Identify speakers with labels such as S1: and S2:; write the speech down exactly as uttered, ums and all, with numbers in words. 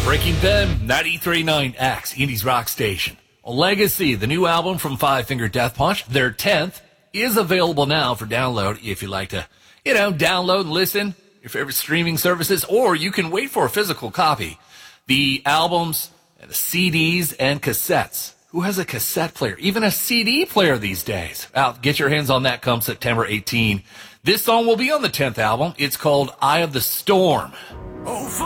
S1: Breaking Ben, ninety-three point nine X, Indies Rock Station. Legacy, the new album from Five Finger Death Punch, their tenth, is available now for download if you'd like to, you know, download and listen your favorite streaming services, or you can wait for a physical copy. The albums, the C Ds, and cassettes. Who has a cassette player? Even a C D player these days. Well, get your hands on that come September eighteenth. This song will be on the tenth album. It's called Eye of the Storm.
S2: Oh,